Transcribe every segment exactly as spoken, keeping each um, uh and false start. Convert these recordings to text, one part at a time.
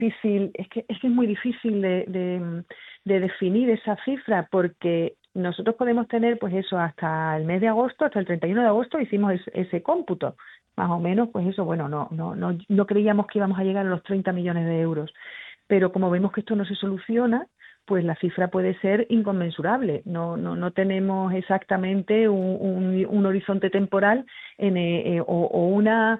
difícil, es que es que es muy difícil de, de, de definir esa cifra, porque nosotros podemos tener, pues eso, hasta el mes de agosto, hasta el treinta y uno de agosto hicimos ese, ese cómputo, más o menos, pues eso, bueno, no, no, no, no creíamos que íbamos a llegar a los treinta millones de euros, pero como vemos que esto no se soluciona, pues la cifra puede ser inconmensurable. No, no, no tenemos exactamente un, un, un horizonte temporal en, eh, o, o, una,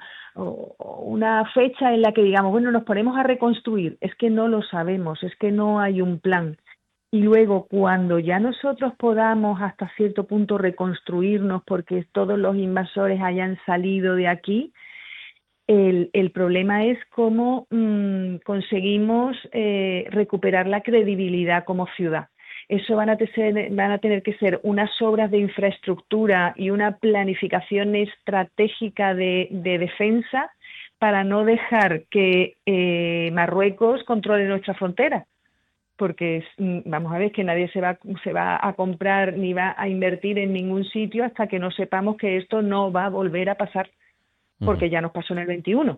o una fecha en la que digamos, bueno, nos ponemos a reconstruir. Es que no lo sabemos, es que no hay un plan. Y luego, cuando ya nosotros podamos hasta cierto punto reconstruirnos porque todos los invasores hayan salido de aquí, El, el problema es cómo mmm, conseguimos eh, recuperar la credibilidad como ciudad. Eso van a, ser, van a tener que ser unas obras de infraestructura y una planificación estratégica de, de defensa para no dejar que eh, Marruecos controle nuestra frontera. Porque vamos a ver que nadie se va, se va a comprar ni va a invertir en ningún sitio hasta que no sepamos que esto no va a volver a pasar. Porque ya nos pasó en el veintiuno.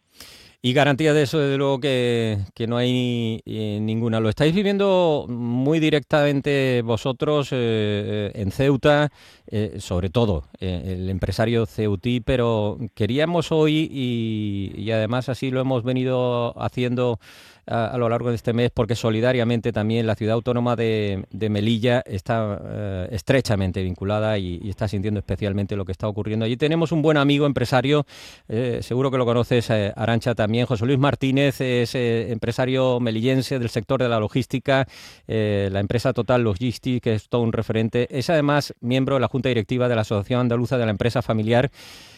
Y garantía de eso, desde luego, que, que no hay eh, ninguna. Lo estáis viviendo muy directamente vosotros eh, en Ceuta, eh, sobre todo eh, el empresario ceutí, pero queríamos hoy, y, y además así lo hemos venido haciendo a, a lo largo de este mes, porque solidariamente también la ciudad autónoma de, de Melilla está eh, estrechamente vinculada y, y está sintiendo especialmente lo que está ocurriendo. Allí tenemos un buen amigo empresario, eh, seguro que lo conoces, eh, Arantxa, también. También José Luis Martínez es eh, empresario melillense del sector de la logística, eh, la empresa Total Logistics, que es todo un referente. Es además miembro de la Junta Directiva de la Asociación Andaluza de la Empresa Familiar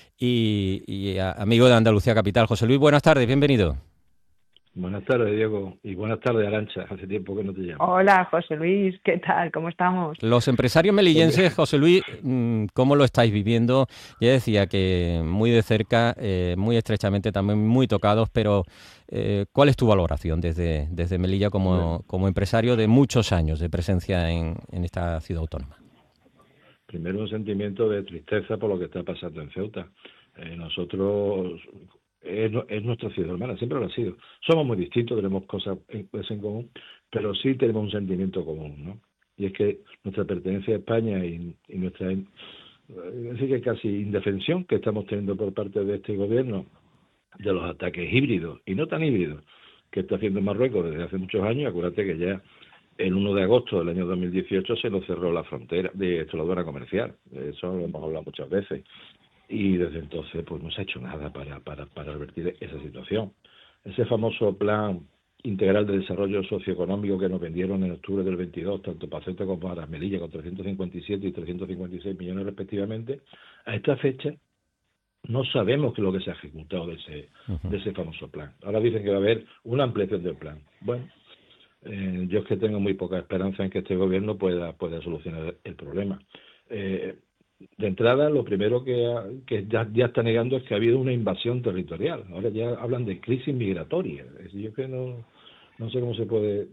y, y a, amigo de Andalucía Capital. José Luis, buenas tardes, bienvenido. Buenas tardes, Diego, y buenas tardes, Arantxa. Hace tiempo que no te llamo. Hola, José Luis, ¿qué tal? ¿Cómo estamos? Los empresarios melillenses, José Luis, ¿cómo lo estáis viviendo? Ya decía que muy de cerca, eh, muy estrechamente, también muy tocados, pero eh, ¿cuál es tu valoración desde, desde Melilla como, como empresario de muchos años de presencia en, en esta ciudad autónoma? Primero, un sentimiento de tristeza por lo que está pasando en Ceuta. Eh, nosotros... Es, es nuestra ciudad hermana, siempre lo ha sido. Somos muy distintos, tenemos cosas en, pues en común, pero sí tenemos un sentimiento común, ¿no? Y es que nuestra pertenencia a España y, y nuestra así que casi indefensión que estamos teniendo por parte de este gobierno de los ataques híbridos y no tan híbridos que está haciendo Marruecos desde hace muchos años. Acuérdate que ya el uno de agosto del año dos mil dieciocho se nos cerró la frontera de esto, la aduana comercial. De eso lo hemos hablado muchas veces. Y desde entonces pues no se ha hecho nada para, para, para revertir esa situación. Ese famoso plan integral de desarrollo socioeconómico que nos vendieron en octubre del veintidós, tanto para Ceuta como para Melilla, con trescientos cincuenta y siete y trescientos cincuenta y seis millones respectivamente, a esta fecha no sabemos qué es lo que se ha ejecutado de ese, uh-huh. de ese famoso plan. Ahora dicen que va a haber una ampliación del plan. Bueno, eh, yo es que tengo muy poca esperanza en que este gobierno pueda, pueda solucionar el problema. Eh, De entrada, lo primero que, ha, que ya, ya está negando es que ha habido una invasión territorial. Ahora ya hablan de crisis migratoria. Yo que no, no sé cómo se puede,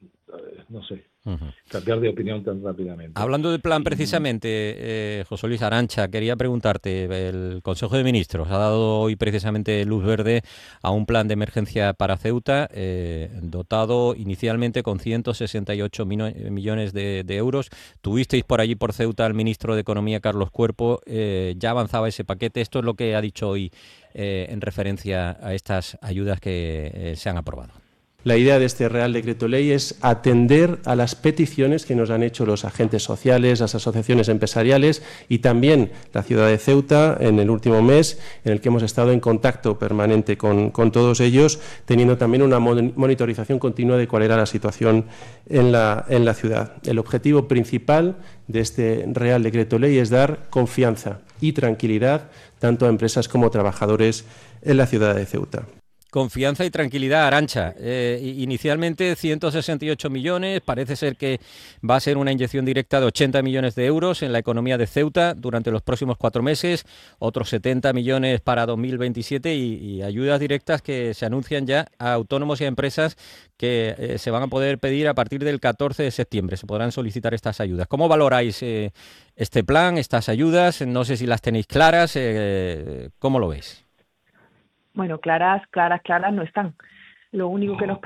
no sé, uh-huh. cambiar de opinión tan rápidamente. Hablando del plan, precisamente, eh, José Luis, Arantxa, quería preguntarte, el Consejo de Ministros ha dado hoy precisamente luz verde a un plan de emergencia para Ceuta, eh, dotado inicialmente con ciento sesenta y ocho millones de, de euros. Tuvisteis por allí, por Ceuta, al ministro de Economía, Carlos Cuerpo, eh, ya avanzaba ese paquete. Esto es lo que ha dicho hoy eh, en referencia a estas ayudas que eh, se han aprobado. La idea de este Real Decreto Ley es atender a las peticiones que nos han hecho los agentes sociales, las asociaciones empresariales y también la ciudad de Ceuta en el último mes, en el que hemos estado en contacto permanente con, con todos ellos, teniendo también una monitorización continua de cuál era la situación en la, en la ciudad. El objetivo principal de este Real Decreto Ley es dar confianza y tranquilidad tanto a empresas como a trabajadores en la ciudad de Ceuta. Confianza y tranquilidad, Arantxa. Eh, inicialmente ciento sesenta y ocho millones, parece ser que va a ser una inyección directa de ochenta millones de euros en la economía de Ceuta durante los próximos cuatro meses, otros setenta millones para dos mil veintisiete y, y ayudas directas que se anuncian ya a autónomos y a empresas que eh, se van a poder pedir a partir del catorce de septiembre. Se podrán solicitar estas ayudas. ¿Cómo valoráis eh, este plan, estas ayudas? No sé si las tenéis claras. Eh, ¿Cómo lo veis? Bueno, claras, claras, claras no están. Lo único que nos